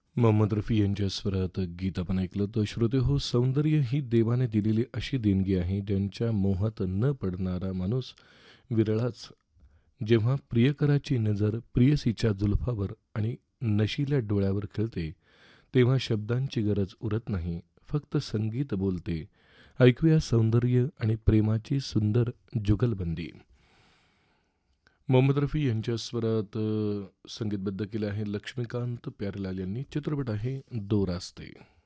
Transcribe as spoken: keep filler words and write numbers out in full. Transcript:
मोहम्मद रफी यांच्या स्वरात गीत आपण ऐकलं तर श्रोते हो, सौंदर्य ही देवाने दिलेली अशी देणगी आहे ज्यांच्या मोहात न पडणारा माणूस विरळाच. जेव्हा प्रियकराची नजर प्रियसीच्या जुल्फावर आणि नशिल्या डोळ्यावर खेळते, तेव्हा शब्दांची गरज उरत नाही, फक्त संगीत बोलते. ऐकूया सौंदर्य आणि प्रेमाची सुंदर जुगलबंदी. मोहम्मद रफी यांच्या स्वरात अ, संगीतबद्ध केलं आहे लक्ष्मीकांत प्यारेलाल यांनी. चित्रपट आहे दो रास्ते.